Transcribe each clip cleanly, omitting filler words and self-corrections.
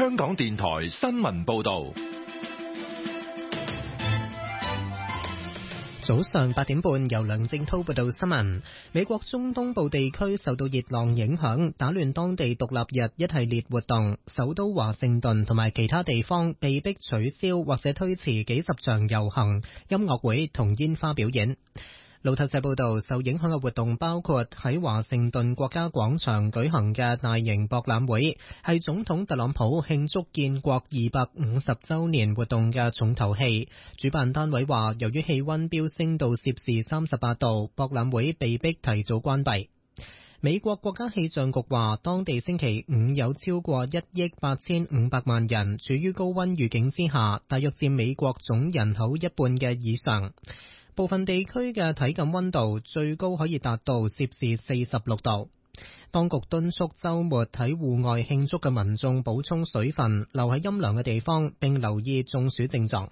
香港電台新聞報道。 早上8點半，由梁正濤報道新聞。美國中東部地區受到熱浪影響，打亂當地獨立日一系列活動，首都華盛頓同埋其他地方被迫取消或者推遲幾十場遊行、音樂會同煙花表演。路透社報道，受影響嘅活動包括喺華盛頓國家廣場舉行嘅大型博覽會，係總統特朗普慶祝建國250週年活動嘅重頭戲。主辦單位話，由於氣溫飆升到攝氏38度，博覽會被迫提早關閉。美國國家氣象局話，當地星期五有超過1億8500萬人處於高溫預警之下，大約佔美國總人口一半嘅以上。部分地區嘅體感溫度最高可以達到攝氏46度。當局敦促週末喺戶外慶祝嘅民眾補充水分，留喺陰涼嘅地方，並留意中暑症狀。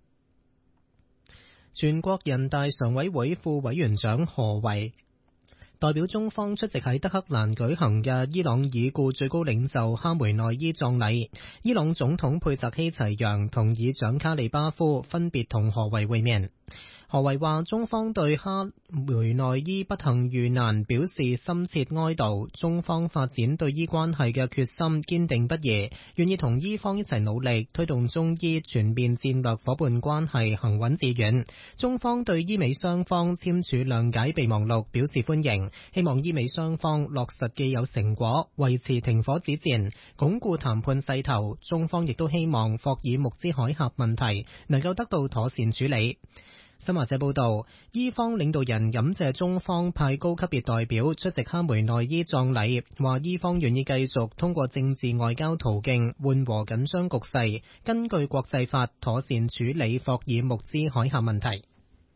全國人大常委會副委員長何為代表中方出席喺德黑蘭舉行嘅伊朗已故最高領袖哈梅內伊葬禮。伊朗總統佩澤希齊揚同議長卡里巴夫分別同何為會面。何為話，中方對哈梅內伊不幸遇難表示深切哀悼，中方發展對伊關係嘅決心堅定不移，願意同伊方一齊努力，推動中伊全面戰略夥伴關係行穩致遠。中方對伊美雙方簽署諒解備忘錄表示歡迎，希望伊美雙方落實既有成果，維持停火止戰，鞏固談判勢頭。中方亦都希望霍爾木茲海峽問題能夠得到妥善處理。新華社報道，伊方領導人感謝中方派高級別代表出席哈梅內伊葬禮，話伊方願意繼續通過政治外交途徑緩和緊張局勢，根據國際法妥善處理霍爾木茲海峽問題。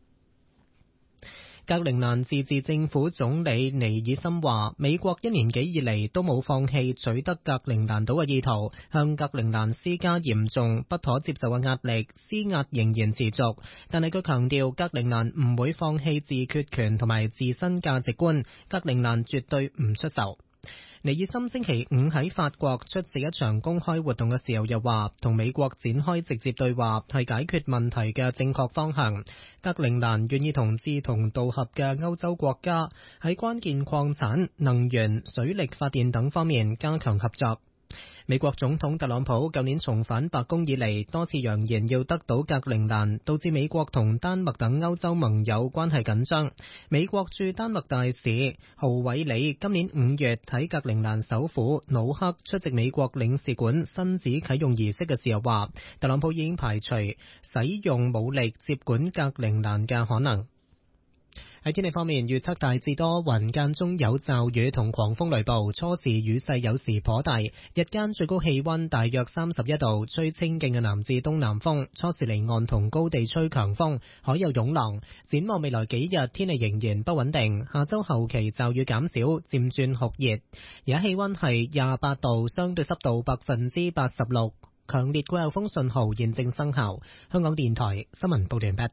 格陵蘭自治政府總理尼爾森話，美國1年幾以嚟都冇放棄取得格陵蘭島嘅意圖，向格陵蘭施加嚴重不可接受嘅壓力，施壓仍然持續。但係佢強調，格陵蘭唔會放棄自決權同埋自身價值觀，格陵蘭絕對唔出售。尼爾森星期五喺法國出席一場公開活動嘅時候又話，同美國展開直接對話係解決問題嘅正確方向。格陵蘭願意同志同道合嘅歐洲國家喺關鍵礦產、能源、水力發電等方面加強合作。美國總統特朗普舊年重返白宮以嚟，多次揚言要得到格陵蘭，導致美國同丹麥等歐洲盟友關係緊張。美國駐丹麥大使豪偉里今年5月喺格陵蘭首府努克出席美國領事館新址啟用儀式嘅時候話，特朗普已經排除使用武力接管格陵蘭嘅可能。喺天氣方面，預測大致多雲，間中有驟雨同狂風雷暴，初時雨勢有時頗大，日間最高氣溫大約31度，吹清勁嘅南至東南風，初時離岸同高地吹強風，海有湧浪。展望未來幾日，天氣仍然不穩定，下周後期驟雨減少，漸轉酷熱。而家氣溫係28度，相對濕度86%，強烈季候風信號現正生效。香港電台新聞報道完畢。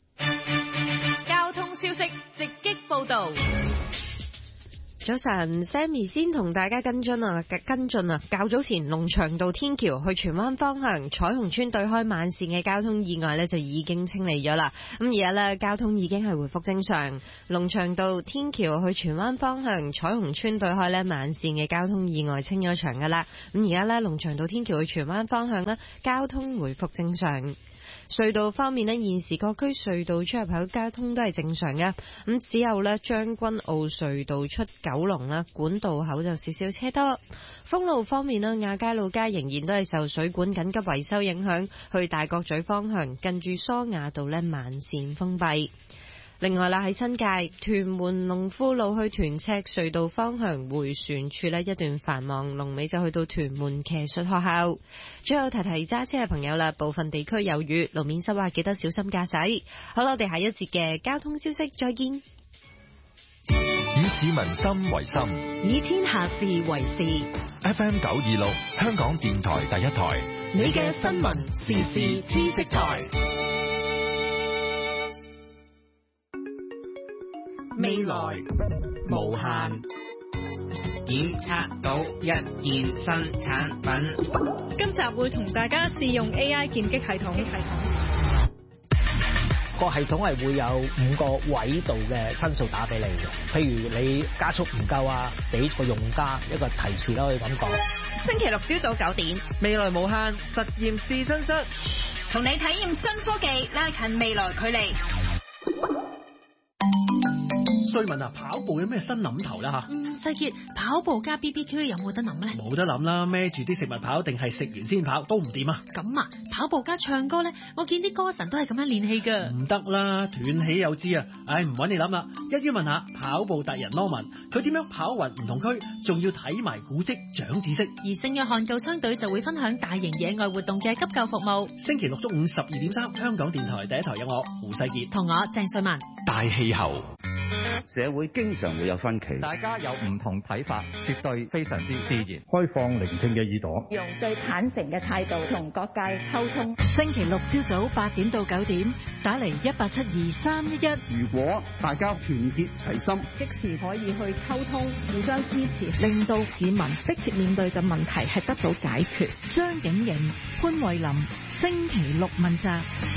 消息直擊報道。 早晨 ，Sammy 先同大家跟進啊！較早前龍翔道天橋去荃灣方向彩虹村對開慢線嘅交通意外呢，就已經清理咗啦。咁而家呢，交通已經係回復正常。龍翔道天橋去荃灣方向彩虹村對開呢，慢線嘅交通意外清咗場噶啦。咁而家呢，龍翔道天橋去荃灣方向呢，交通回復正常。隧道方面呢，現時各區隧道出入口交通都係正常嘅，咁只有呢將軍澳隧道出九龍啦，管道口就少少車多。封路方面呢，亞皆老街仍然都係受水管緊急維修影響，去大角咀方向近住梳雅道呢慢線封閉。另外啦，喺新界屯門龍富路去屯赤隧道方向迴旋處呢一段繁忙，龍尾就去到屯門騎術學校。最後提提揸車嘅朋友啦，部分地區有雨，路面濕滑，記得小心駕駛。好啦，我哋下一節嘅交通消息再見。 以市民心為心， 以天下事為事。 FM 926香港電台第一台， 你嘅新聞時事知識台。未來無限。 檢測到一件新產品。 今集會同大家試用 AI 劍擊系統。 個系統係會有5個緯度嘅分數打俾你嘅，譬如你加速唔夠啊，俾個用家一個提示啦，可以咁講。 星期六朝早9點， 未來無限實驗試身室， 同你體驗新科技，拉近未來距離。 瑞文啊，跑步有咩新諗頭啦世傑，跑步加 BBQ 有冇得諗咧？ 冇得諗啦，孭住啲食物跑定係食完先跑都唔掂啊！ 咁啊，跑步加唱歌咧，我見啲歌神都係咁樣練氣噶。 唔得啦，斷氣有知啊！唔搵你諗啦，一於問下跑步達人羅文，佢點樣跑勻唔同區，仲要睇埋古蹟長知識。 而聖約翰救傷隊就會分享大型野外活動嘅急救服務。 星期六中午12.3，香港電台第一台有我胡世傑同我鄭瑞文。 大氣候。 社會經常會有分歧， 大家有唔同睇法，絕對非常之自然。 開放聆聽嘅耳朵， 用最坦誠嘅態度同各界溝通。 星期六朝早8點到9點，打嚟1872311。 如果大家團結齊心， 即時可以去溝通，互相支持， 令到市民迫切面對嘅問題係得到解決。張景瑩、潘慧琳，星期六問責。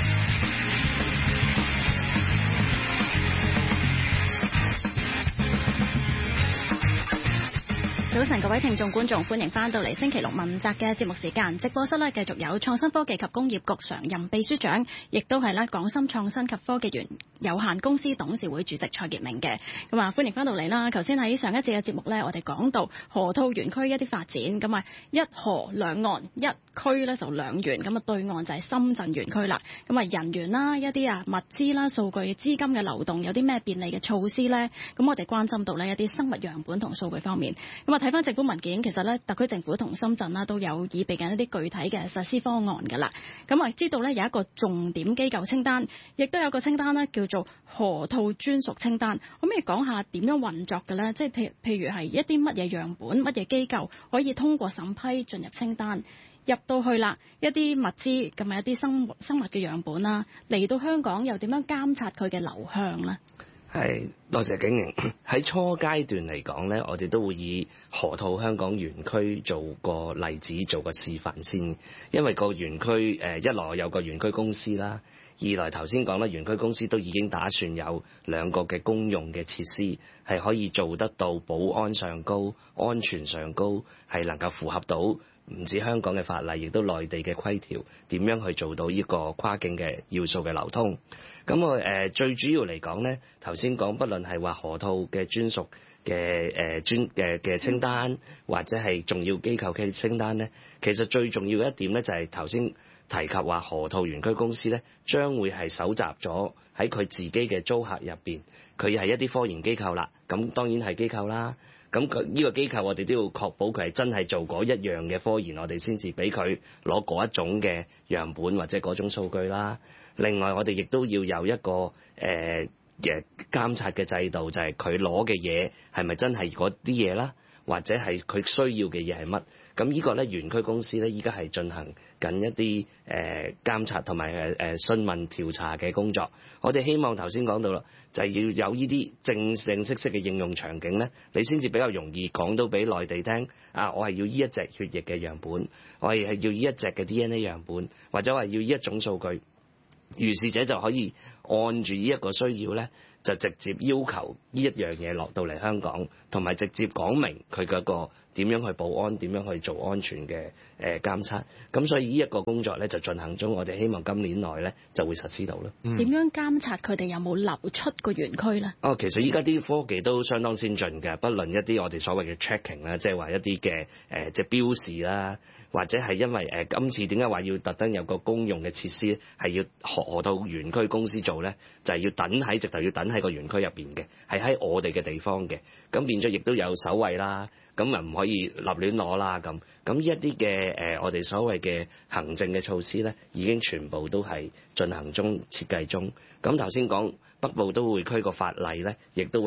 早晨，各位聽眾觀眾，歡迎翻到嚟星期六問責嘅節目時間。直播室呢繼續有創新科技及工業局常任秘書長，亦都係咧港深創新及科技園有限公司董事會主席蔡傑明嘅。咁啊，歡迎翻到嚟啦。頭先喺上一節嘅節目呢，我哋講到河套園區一啲發展，咁啊一河兩岸一區呢就兩園，咁啊對岸就係深圳園區啦。咁啊人員啦、一啲物資啦、數據資金嘅流動有啲咩便利嘅措施呢？咁我哋關心到呢一啲生物樣本同數據方面。咁啊睇翻政府文件，其實咧特區政府同深圳啦都有擬備緊一啲具體嘅實施方案㗎啦。咁啊知道咧有一個重點機構清單，亦都有個清單咧叫做河套專屬清單。可唔可以講下點樣運作嘅咧？即係譬如係一啲乜嘢樣本、乜嘢機構可以通過審批進入清單，入到去啦，一啲物資咁啊一啲生物嘅樣本啦，嚟到香港又點樣監察佢嘅流向咧？ 係，多謝景瑩。喺初階段嚟講呢，我哋都會以河套香港園區做個例子，做個示範先。因為個園區一來有個園區公司啦，二來頭先講啦，園區公司都已經打算有2個嘅公用嘅設施，係可以做得到保安上高、安全上高，係能夠符合到唔止香港嘅法例，亦都內地嘅規條，點樣去做到呢個跨境嘅要素嘅流通。咁我最主要嚟講呢，頭先講不論係話河套嘅專屬嘅清單，或者係重要機構嘅清單呢，其實最重要嘅一點呢，就係頭先提及話河套園區公司呢，將會係搜集咗喺佢自己嘅租客入邊，佢係一啲科研機構啦，咁當然係機構啦。咁呢個機構我哋都要確保佢係真係做嗰一樣嘅科研，我哋先至俾佢攞嗰一種嘅樣本或者嗰種數據啦。另外我哋亦都要有一個監察嘅制度，就係佢攞嘅嘢係咪真係嗰啲嘢啦，或者係佢需要嘅嘢係乜。咁呢個咧園區公司咧依家係進行緊一啲監察同埋詢問調查嘅工作。我哋希望頭先講到啦，就係要有呢啲正式嘅應用場景咧，你先至比較容易講到俾內地聽。我係要呢一隻血液嘅樣本，我係要呢一隻嘅 DNA 樣本，或者我係要呢一種數據。如是者就可以按住呢一個需要咧，就直接要求呢一樣嘢落到嚟香港，同埋直接講明佢嗰個點樣去保安，點樣去做安全嘅監測。咁所以呢一個工作咧就進行中，我哋希望今年內咧就會實施到啦。 點樣監察佢哋有冇流出個園區咧？ 其實依家啲科技都相當先進嘅，不論一啲我哋所謂嘅 tracking 啦，即係話一啲嘅即係標示啦，或者係因為今次點解話要特登有個公用嘅設施係要河套園區公司做咧，就係要直頭要等喺個園區入邊嘅，係喺我哋嘅地方嘅，咁變咗亦都有守衛啦，咁啊唔可以立亂攞啦咁。咁呢一啲嘅我哋所謂嘅行政嘅措施咧，已經全部都係進行中、設計中。咁頭先講北部都會區個法例咧，亦都係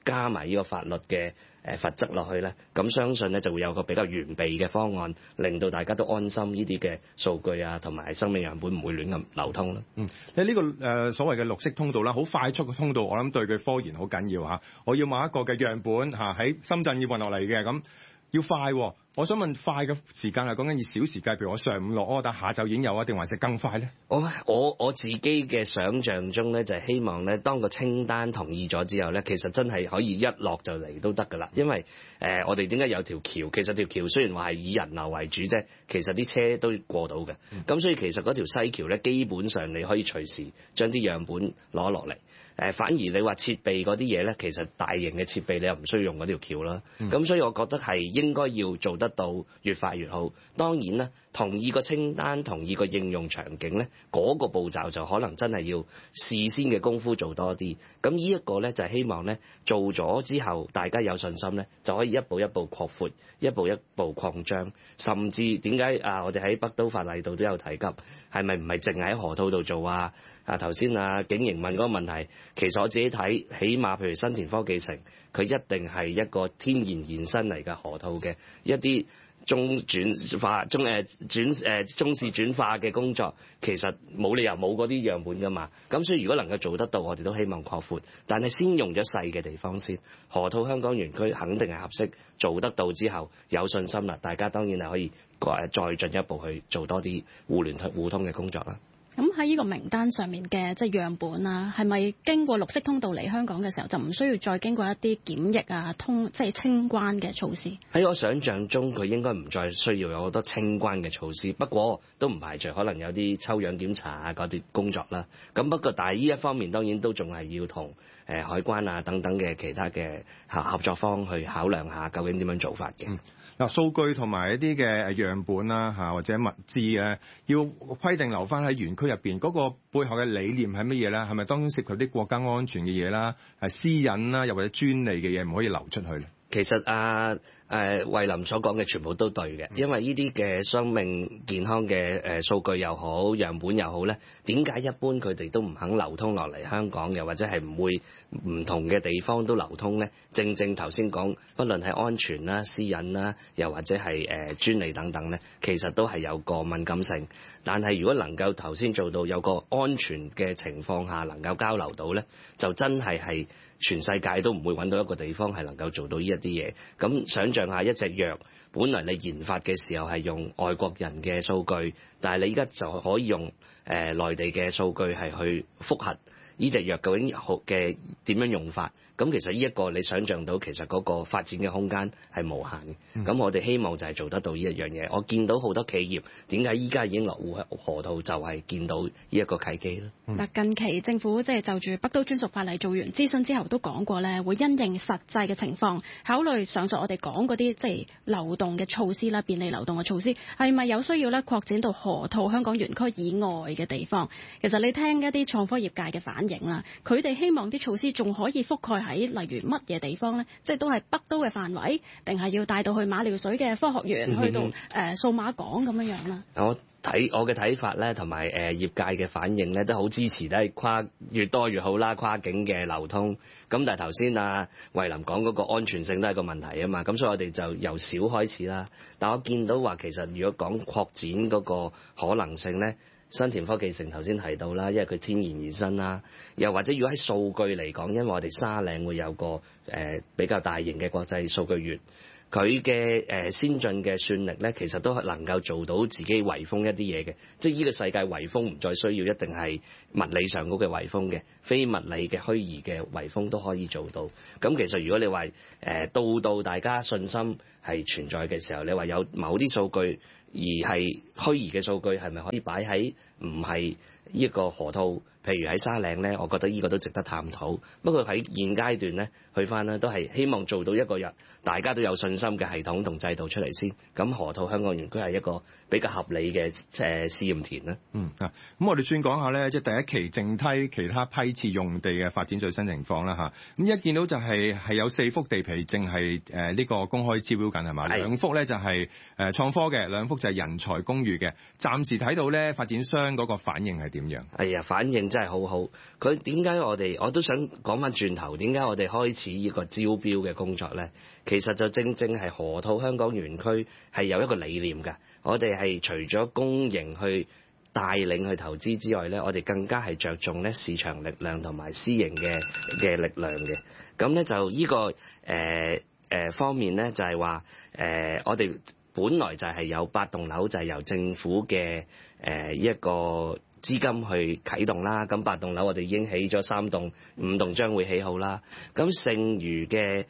加埋呢個法律嘅罰則落去咧，咁相信咧就會有個比較完備嘅方案，令到大家都安心呢啲嘅數據啊，同埋生命樣本唔會亂咁流通啦。 你呢個所謂嘅綠色通道啦，好快速嘅通道，我諗對佢科研好緊要嚇。我要某一個嘅樣本嚇喺深圳要運落嚟嘅，咁要快喎。我想問快嘅時間係講緊以小時計，譬如我上午落柯打，下晝已經有啊，定還是更快咧？ 我自己嘅想像中咧，就係希望咧，當個清單同意咗之後咧，其實真係可以一落就嚟都得㗎啦。因為我哋點解有條橋？其實條橋雖然話係以人流為主啫，其實啲車都過到嘅。咁所以其實嗰條西橋咧，基本上你可以隨時將啲樣本攞落嚟。反而你話設備嗰啲嘢咧，其實大型嘅設備你又唔需要用嗰條橋啦。咁所以我覺得係應該要做得到越快越好。當然啦，同意個清單、同意個應用場景咧，嗰個步驟就可能真係要事先嘅功夫做多啲。咁呢一個咧就係希望咧做咗之後，大家有信心咧，就可以一步一步擴闊，一步一步擴張，甚至點解我哋喺北都法例度都有提及，係咪唔係淨喺河套度做啊？頭先景瑩問嗰個問題，其實我自己睇，起碼譬如新田科技城，佢一定係一個天然延伸嚟嘅河套嘅一啲中市轉化嘅工作，其實冇理由冇嗰啲樣本㗎嘛。咁所以如果能夠做得到，我哋都希望擴闊，但係先用咗細嘅地方先。河套香港園區肯定係合適，做得到之後有信心啦，大家當然係可以再進一步去做多啲互聯互通嘅工作啦。 咁喺呢個名單上面嘅即係樣本啊，係咪經過綠色通道嚟香港嘅時候，就唔需要再經過一啲檢疫啊、即係清關嘅措施？喺我想象中，佢應該唔再需要有好多清關嘅措施。不過都唔排除可能有啲抽樣檢查啊嗰啲工作啦。咁不過但係呢一方面當然都仲係要同海關啊等等嘅其他嘅合作方去考量下究竟點樣做法嘅。 嗱，數據同埋一啲嘅樣本啦或者物資要規定留翻喺園區入邊，嗰個背後嘅理念係乜嘢咧？係咪當中涉及啲國家安全嘅嘢啦、私隱啦，又或者專利嘅嘢唔可以流出去咧？其實慧琳所講嘅全部都對嘅，因為呢啲嘅生命健康嘅數據又好，樣本又好咧，點解一般佢哋都唔肯流通落嚟香港，又或者係唔會唔同嘅地方都流通咧？正頭先講，不論係安全啦、私隱啦，又或者係專利等等咧，其實都係有個敏感性。但係如果能夠頭先做到有個安全嘅情況下能夠交流到咧，就真係全世界都唔會揾到一個地方係能夠做到呢一啲嘢。咁想像下一隻藥，本來你研發嘅時候係用外國人嘅數據，但係你而家就可以用內地嘅數據係去複核呢隻藥究竟嘅點樣用法。咁其實呢一個你想像到，其實嗰個發展嘅空間係無限嘅。咁我哋希望就係做得到呢一樣嘢。我見到好多企業點解依家已經落戶河套，就係見到呢一個契機啦。 嗱，近期政府即係就住北都專屬法例做完諮詢之後都講過咧，會因應實際嘅情況考慮上述我哋講嗰啲即係流動嘅措施啦，便利流動嘅措施係咪有需要咧擴展到河套香港園區以外嘅地方？其實你聽一啲創科業界嘅反應啦，佢哋希望啲措施仲可以覆蓋喺例如乜嘢地方咧？即係都係北都嘅範圍，定係要帶到去馬料水嘅科學園，去到數碼港咁樣樣啦？我嘅睇法咧，同埋業界嘅反應咧，都好支持，都係越多越好啦，跨境嘅流通。咁但係頭先慧琳講嗰個安全性都係個問題啊嘛，咁所以我哋就由少開始啦。但我見到話其實如果講擴展嗰個可能性咧，新田科技城頭先提到啦，因為佢天然延伸啦，又或者如果喺數據嚟講，因為我哋沙嶺會有個比較大型嘅國際數據園，佢嘅先進嘅算力咧，其實都能夠做到自己圍封一啲嘢嘅，即係呢個世界圍封唔再需要一定係物理上嗰個圍封嘅，非物理嘅虛擬嘅圍封都可以做到。咁其實如果你話到大家信心係存在嘅時候，你話有某啲數據而係虛擬嘅數據，係咪可以擺喺唔係呢個河套？譬如喺沙嶺咧，我覺得呢個都值得探討。不過喺現階段咧，去翻咧都係希望做到一個大家都有信心嘅系統同制度出嚟先。咁河套香港園區係一個比較合理嘅試驗田啦。咁我哋轉講下咧，即係第一期淨梯其他批次用地嘅發展最新情況啦嚇。咁一見到就係有4幅地皮，淨係呢個公開招標緊係嘛？2幅咧就係創科嘅，2幅就就係人才公寓嘅。暫時睇到咧，發展商嗰個反應係點樣？ 係啊，反應真係好好。佢點解我都想講翻轉頭，點解我哋開始呢個招標嘅工作咧？其實就正正係河套香港園區係有一個理念㗎。我哋係除咗公營去帶領去投資之外咧，我哋更加係着重咧市場力量同埋私營嘅力量嘅。咁咧就呢個方面咧就係話我哋本來就係有8棟樓就係由政府嘅一個資金去啟動啦。咁8棟樓我哋已經起咗3棟，5棟將會起好啦。咁剩餘嘅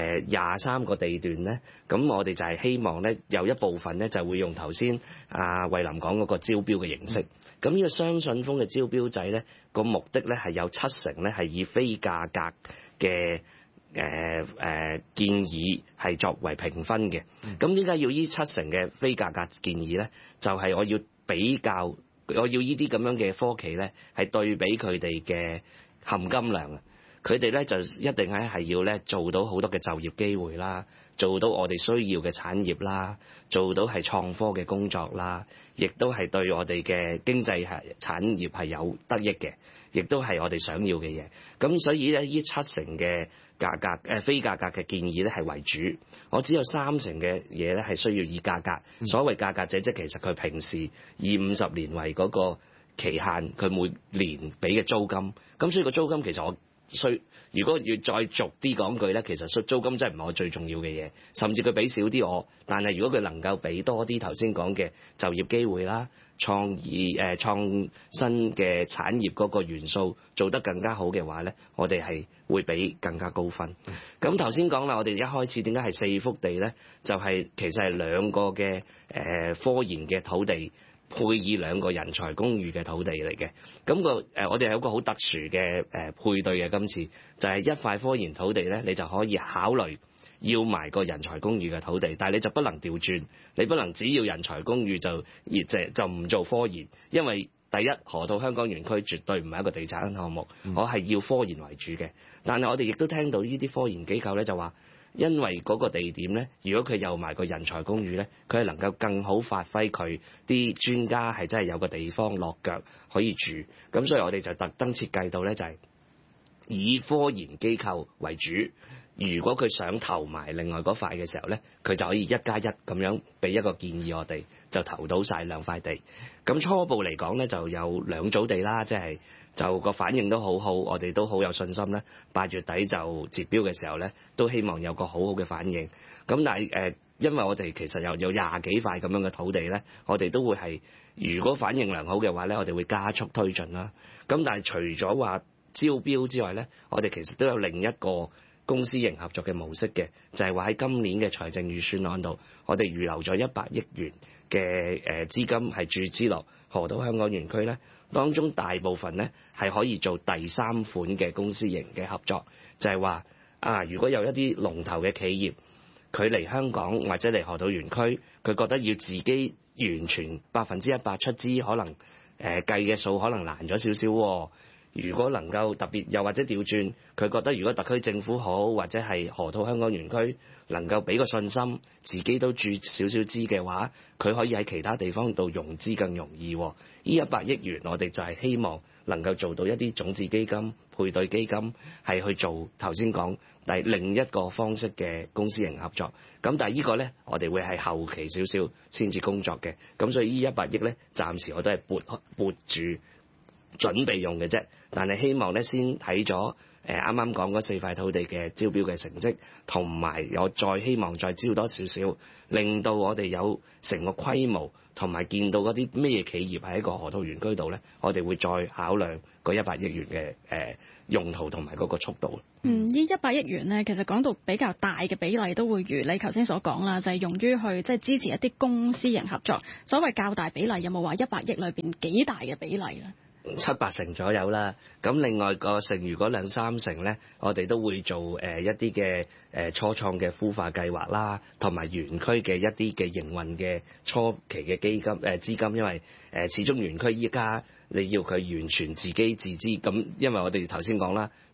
23個地段咧，咁我哋就係希望咧有一部分咧就會用頭先慧琳講嗰個招標嘅形式。咁呢個雙信封嘅招標制咧，個目的咧係有70%咧係以非價格嘅建議係作為評分嘅。咁點解要呢70%嘅非價格建議咧？就係我要比較，我要呢啲咁樣嘅科企咧係對比佢哋嘅含金量啊。佢哋咧就一定係要咧做到好多嘅就業機會啦，做到我哋需要嘅產業啦，做到係創科嘅工作啦，亦都係對我哋嘅經濟產業係有得益嘅，亦都係我哋想要嘅嘢。咁所以咧，呢70%嘅價格非價格嘅建議咧係為主，我只有30%嘅嘢咧係需要以價格。所謂價格者，即係其實佢平時以50年為嗰個期限，佢每年俾嘅租金。咁所以個租金其實如果要再逐啲講句咧，其實租金真係唔係我最重要嘅嘢，甚至佢俾少啲我，但係如果佢能夠俾多啲頭先講嘅就業機會啦、創新嘅產業嗰個元素做得更加好嘅話咧，我哋係會俾更加高分。咁頭先講啦，我哋一開始點解係4幅地咧？就係其實係2個嘅科研嘅土地，配以2個人才公寓嘅土地嚟嘅。咁我哋有個好特殊嘅配對嘅，今次就係一塊科研土地咧，你就可以考慮要埋個人才公寓嘅土地，但係你就不能調轉，你不能只要人才公寓就唔做科研，因為第一，河套香港園區絕對唔係一個地產項目，我係要科研為主嘅。但係我哋亦都聽到呢啲科研機構咧就話，因為嗰個地點咧，如果佢有埋個人才公寓咧，佢係能夠更好發揮佢啲專家係真係有個地方落腳可以住。咁所以我哋就特登設計到咧，就係以科研機構為主。如果佢想投埋另外嗰塊嘅時候咧，佢就可以1+1咁樣俾一個建議我哋，就投到晒2塊地。咁初步嚟講咧，就有2組地啦，即係就個反應都好好，我哋都好有信心咧。8月底就截標嘅時候咧，都希望有個好好嘅反應。咁但係因為我哋其實有20幾塊咁樣嘅土地咧，我哋都會係如果反應良好嘅話咧，我哋會加速推進啦。咁但係除咗話招標之外咧，我哋其實都有另一個公私營合作嘅模式嘅，就係話喺今年嘅財政預算案度，我哋預留咗100億元嘅資金係注資落河套香港園區咧，當中大部分咧係可以做第3款嘅公私營嘅合作，就係話如果有一啲龍頭嘅企業，佢嚟香港或者嚟河套園區，佢覺得要自己完全100%出資，可能計嘅數可能難咗少少喎。如果能夠特別又或者調轉，佢覺得如果特區政府好，或者係河套香港園區能夠俾個信心，自己都注少少資嘅話，佢可以喺其他地方度融資更容易。呢100億元我哋就係希望能夠做到一啲種子基金、配對基金，係去做頭先講另一個方式嘅公私營合作。咁但係呢個咧，我哋會係後期少少先至工作嘅。咁所以呢100億咧，暫時我都係撥住準備用嘅啫，但係希望咧先睇咗啱啱講嗰4塊土地嘅招標嘅成績，同埋我再希望再招多少少，令到我哋有成個規模，同埋見到嗰啲咩企業喺一個河套園區度咧，我哋會再考量嗰100億元嘅用途同埋嗰個速度。 呢100億元咧，其實講到比較大嘅比例，都會如你頭先所講啦，就係用於去即係支持一啲公私營合作。所謂較大比例，有冇話100億裏邊幾大嘅比例咧？7-8成左右啦，咁另外個剩餘嗰2-3成咧，我哋都會做一啲嘅初創嘅孵化計劃啦，同埋園區嘅一啲嘅營運嘅初期嘅資金，因為始終園區依家你要佢完全自給自資，咁因為我哋頭先講啦，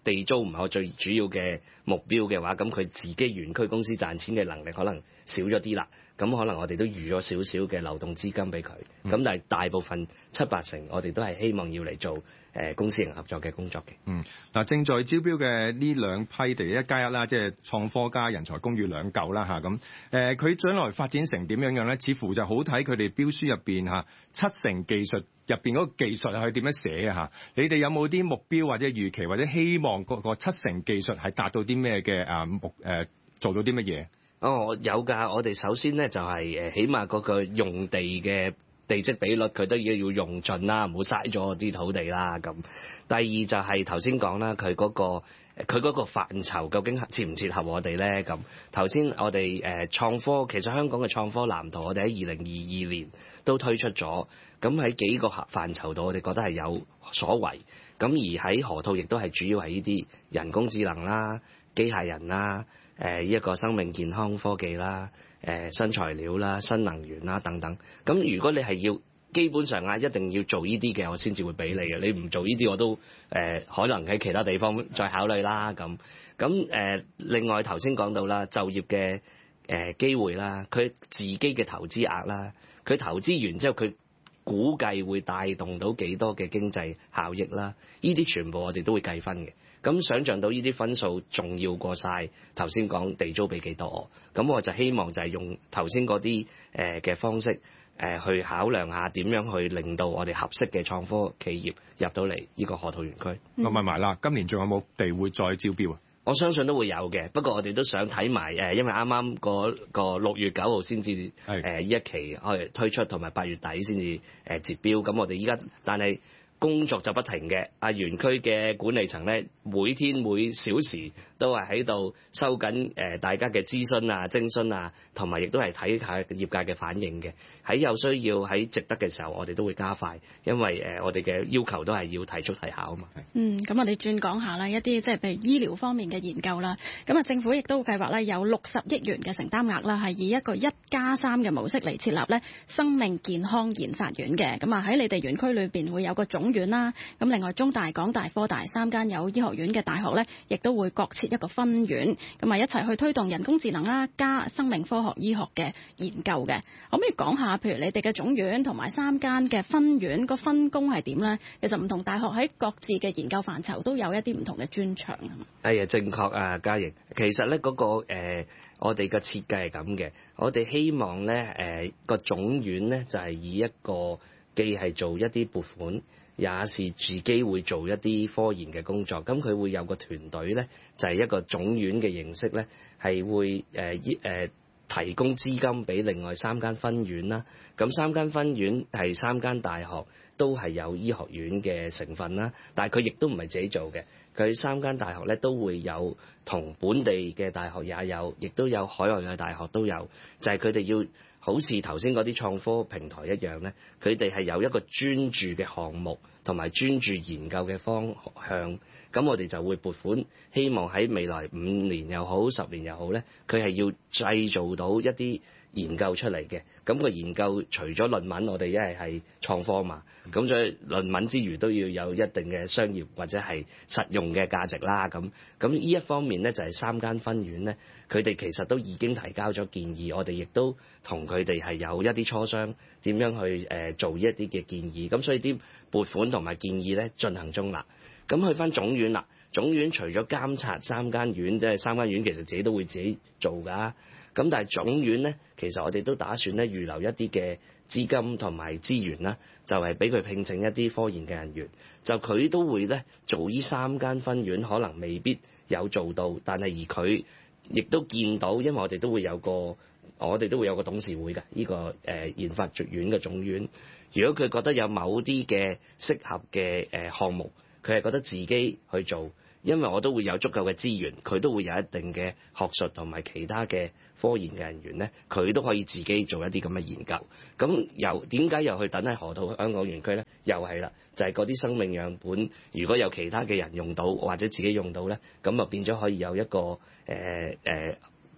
地租唔係我最主要嘅目標嘅話，咁佢自己園區公司賺錢嘅能力可能少咗啲啦。咁可能我哋都預咗少少嘅流動資金俾佢。咁但係大部分7-8成，我哋都係希望要嚟做公私營合作嘅工作嘅。 嗱，正在招標嘅呢兩批地1加1啦，即係創科加人才公寓兩嚿啦嚇咁。佢將來發展成點樣咧？似乎就好睇佢哋標書入邊嚇7成技術入邊嗰個技術係點樣寫啊嚇？你哋有冇啲目標或者預期或者希望個7成技術係達到啲咩嘅做到啲乜嘢？ 有㗎。我哋首先咧就係起碼嗰個用地嘅地積比率佢都要用盡啦，唔好嘥咗啲土地啦咁。第二就係頭先講啦，佢嗰個範疇究竟切唔切合我哋咧？咁頭先我哋創科，其實香港嘅創科藍圖我哋喺2022年都推出咗，咁喺幾個範疇度我哋覺得係有所為。咁而喺河套亦都係主要係呢啲人工智能啦、機械人啦、一個生命健康科技啦、新材料啦、新能源啦等等。咁如果你係要基本上一定要做呢啲嘅，我先至會俾你嘅。你唔做呢啲，我都可能喺其他地方再考慮啦。咁另外頭先講到啦，就業嘅機會啦，佢自己嘅投資額啦，佢投資完之後佢估計會帶動到幾多嘅經濟效益啦，呢啲全部我哋都會計分嘅。咁想像到呢啲分數重要過晒頭先講地租俾幾多我，咁我就希望就係用頭先嗰啲嘅方式去考量下點樣去令到我哋合適嘅創科企業入到嚟呢個河套園區。 我問埋啦，今年仲有冇地會再招標啊？ 我相信都會有嘅，不過我哋都想睇埋因為啱啱個6月9號先至呢一期去推出，同埋8月底先至截標。咁我哋依家但係工作就不停嘅，園區嘅管理層咧，每天每小時都係喺度收緊大家嘅諮詢啊、徵詢啊，同埋亦都係睇下業界嘅反應嘅。喺有需要喺值得嘅時候，我哋都會加快，因為我哋嘅要求都係要提速提效啊嘛。 咁我哋轉講下啦，一啲即係譬如醫療方面嘅研究啦。咁政府亦都計劃咧有60億元嘅承擔額啦，係以一個1+3嘅模式嚟設立咧生命健康研發院嘅。咁喺你哋園區裏邊會有個總院啦。咁另外中大、港大、科大3間有醫學院嘅大學咧，亦都會各設一個分院，咁一齊去推動人工智能啦，加生命科學醫學嘅研究嘅。可唔可以講下，譬如你哋嘅總院同埋3間嘅分院個分工係點咧？其實唔同大學喺各自嘅研究範疇都有一啲唔同嘅專長。 正確啊，嘉瑩。其實咧嗰個我哋嘅設計係咁嘅，我哋希望咧個總院咧就係以一個既係做一啲撥款，也是自己會做一啲科研嘅工作。咁佢會有個團隊咧，就係一個總院嘅形式咧，係會提供資金俾另外3間分院啦。咁3間分院係3間大學都係有醫學院嘅成分啦，但係佢亦都唔係自己做嘅。佢3間大學咧都會有同本地嘅大學也有，亦都有海外嘅大學都有，就係佢哋要好似頭先嗰啲創科平台一樣咧，佢哋係有一個專注嘅項目同埋專注研究嘅方向。咁我哋就會撥款，希望喺未來5年又好10年又好咧，佢係要製造到一啲研究出嚟嘅。咁個研究除咗論文，我哋一係創科嘛，咁所以論文之餘都要有一定嘅商業或者係實用嘅價值啦。咁呢一方面咧，就係3間分院咧，佢哋其實都已經提交咗建議，我哋亦都同佢哋係有一啲磋商，點樣去做一啲嘅建議。咁所以啲撥款同埋建議咧進行中啦。咁去翻總院啦，總院除咗監察3間院，即係3間院其實自己都會自己做㗎。咁但係總院咧，其實我哋都打算咧預留一啲嘅資金同埋資源啦，就係俾佢聘請一啲科研嘅人員，就佢都會咧做呢3間分院，可能未必有做到，但係而佢亦都見到，因為我哋都會有個董事會嘅呢個研發院嘅總院。如果佢覺得有某啲嘅適合嘅項目，佢係覺得自己去做，因為我都會有足夠嘅資源，佢都會有一定嘅學術同埋其他嘅科研嘅人員咧，佢都可以自己做一啲咁嘅研究。咁點解又去等喺河套香港園區咧？又係啦，就係嗰啲生命樣本，如果有其他嘅人用到或者自己用到咧，咁就變咗可以有一個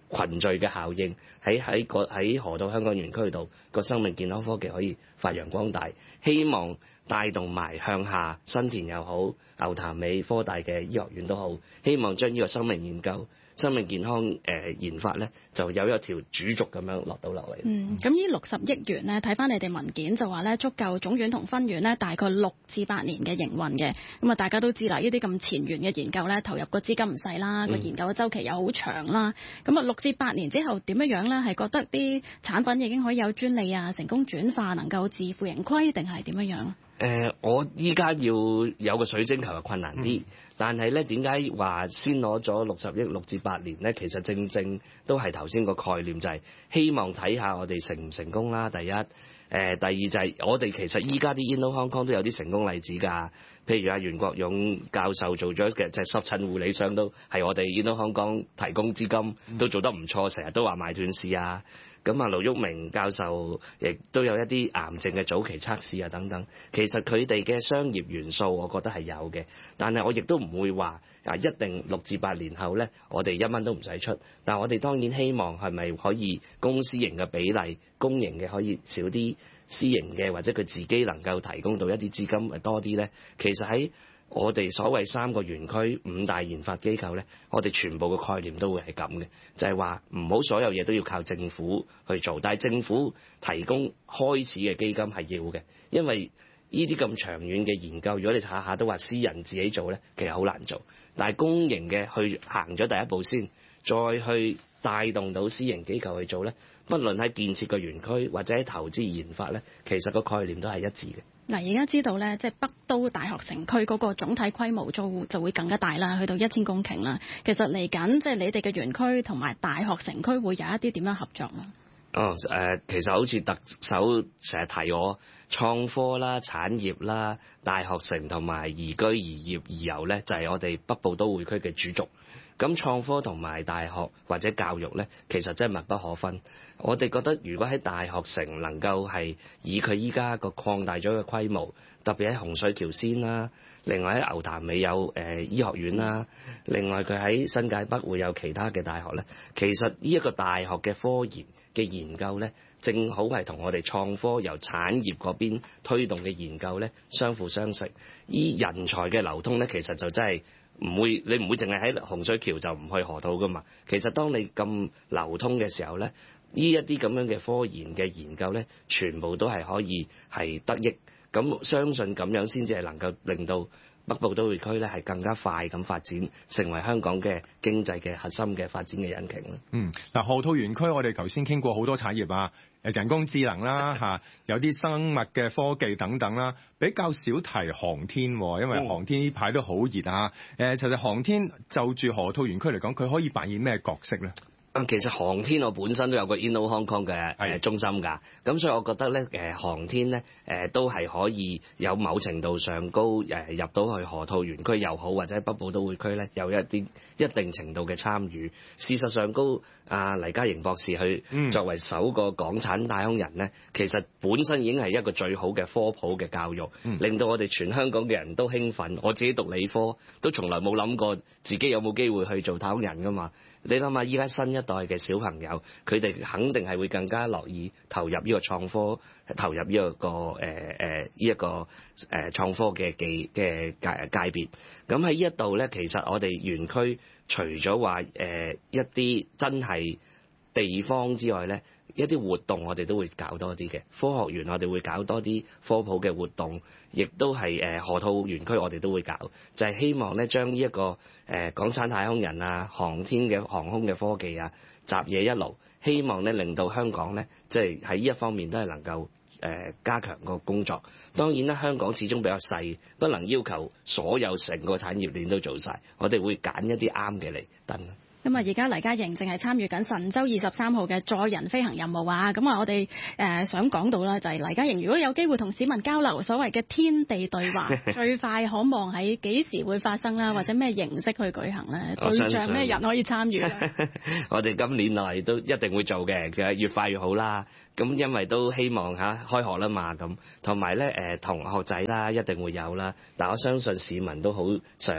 群聚嘅效應，喺河套香港園區度個生命健康科技可以發揚光大，希望帶動埋向下新田又好、牛潭尾科大嘅醫學院都好，希望將呢個生命研究、生命健康研發咧，就有一條主軸咁樣落到落嚟。 咁呢60億元咧，睇翻你哋文件就話咧，足夠總院同分院咧大概6至8年嘅營運嘅。咁啊，大家都知啦，呢啲咁前沿嘅研究咧，投入個資金唔細啦，個研究嘅週期又好長啦。咁啊，6至8年之後點樣咧？係覺得啲產品已經可以有專利啊，成功轉化，能夠自負盈虧，定係點樣？ 我依家要有個水晶球係困難啲，但係咧點解話先攞咗60億6至8年咧？其實正正都係頭先個概念，就係希望睇下我哋成唔成功啦。第一，第二就係我哋其實依家啲 Inno Hong Kong 都有啲成功例子㗎，譬如阿袁國勇教授做咗嘅就係濕疹護理商，都係我哋 Inno Hong Kong 提供資金，都做得唔錯，成日都話賣斷市啊。咁啊，盧煜明教授亦都有一啲癌症嘅早期測試啊等等。其實佢哋嘅商業元素，我覺得係有嘅，但係我亦都唔會話一定6至8年後咧，我哋1蚊都唔使出。但係我哋當然希望係咪可以公私營嘅比例，公營嘅可以少啲，私營嘅或者佢自己能夠提供到一啲資金多啲咧。其實喺我哋所謂3個園區5大研發機構咧，我哋全部嘅概念都會係咁嘅，就係話唔好所有嘢都要靠政府去做，但係政府提供開始嘅基金係要嘅，因為呢啲咁長遠嘅研究，如果你下下都話私人自己做咧，其實好難做。但係公營嘅去行咗第一步先，再去帶動到私營機構去做咧，不論喺建設個園區或者喺投資研發咧，其實個概念都係一致嘅。 嗱，而家知道咧，即係北都大學城區嗰個總體規模就會更加大啦，去到1000公頃啦。其實嚟緊即係你哋嘅園區同埋大學城區會有一啲點樣合作咧？ 其實好似特首成日提我創科啦、產業啦、大學城同埋宜居宜業宜遊咧，就係我哋北部都會區嘅主軸。咁創科同埋大學或者教育咧，其實真係密不可分。我哋覺得如果喺大學城能夠係以佢依家個擴大咗嘅規模，特別喺洪水橋先啦，另外喺牛潭尾有醫學院啦，另外佢喺新界北會有其他嘅大學咧。其實呢一個大學嘅科研嘅研究咧，正好係同我哋創科由產業嗰邊推動嘅研究咧相輔相成。依人才嘅流通咧，其實就真係你唔會淨係喺洪水橋就唔去河套噶嘛。其實當你咁流通嘅時候咧，呢一啲咁樣嘅科研嘅研究咧，全部都係可以係得益。咁相信咁樣先至係能夠令到北部都會區咧係更加快咁發展，成為香港嘅經濟嘅核心嘅發展嘅引擎啦。 嗱，河套園區我哋頭先傾過好多產業啊，人工智能啦有啲生物嘅科技等等啦，比較少提航天，因為航天呢排都好熱啊。其實航天就住河套園區嚟講，佢可以扮演咩角色咧？ 其實航天我本身都有個 Inno Hong Kong 嘅中心㗎，咁所以我覺得咧航天咧都係可以有某程度上高入到去河套園區又好，或者北部都會區咧有一定程度嘅參與。事實上高黎嘉瑩博士去作為首個港產太空人咧，其實本身已經係一個最好嘅科普嘅教育，令到我哋全香港嘅人都興奮。我自己讀理科都從來冇諗過自己有冇機會去做太空人㗎嘛。你諗下，依家新一代嘅小朋友，佢哋肯定係會更加樂意投入呢個創科，投入呢一個創科嘅界別。咁喺呢一度咧，其實我哋園區除咗話一啲真係地方之外咧，一啲活動我哋都會搞多啲嘅。科學園我哋會搞多啲科普嘅活動，亦都係河套園區我哋都會搞，就係希望咧將呢一個港產太空人啊、航天嘅航空嘅科技啊集嘢一爐，希望咧令到香港咧即係喺呢一方面都係能夠加強個工作。當然啦，香港始終比較細，不能要求所有成個產業鏈都做晒，我哋會揀一啲啱嘅嚟等。 咁啊，而家黎嘉瑩正係參與緊神舟23號嘅載人飛行任務啊！咁啊，我哋想講到啦，就係黎嘉瑩如果有機會同市民交流，所謂嘅天地對話，最快可望喺幾時會發生啦？或者咩形式去舉行咧？對象咩人可以參與？ 我哋今年內都一定會做嘅，其實越快越好啦。咁因為都希望開學啦嘛，咁同埋咧同學仔啦一定會有啦。但我相信市民都好想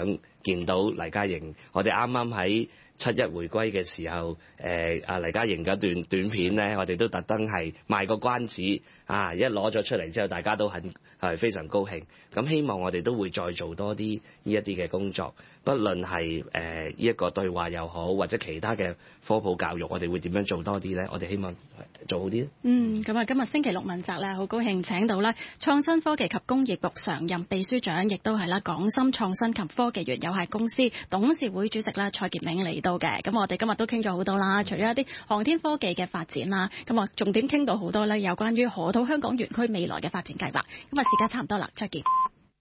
見到黎家瑩，我哋啱啱喺7·1回歸嘅時候，阿黎家瑩嗰段短片咧，我哋都特登係賣個關子，一攞咗出嚟之後，大家都係非常高興。咁希望我哋都會再做多啲呢一啲嘅工作，不論係呢一個對話又好，或者其他嘅科普教育，我哋會點樣做多啲咧？我哋希望做好啲。 咁啊，今日星期六問責咧，好高興請到咧創新科技及工業局常任秘書長，亦都係啦港深創新及科技園有限公司董事會主席啦蔡潔明嚟到嘅。咁我哋今日都傾咗好多啦，除咗一啲航天科技嘅發展啦，咁啊重點傾到好多咧有關於河套香港園區未來嘅發展計劃。咁啊時間差唔多啦，再見。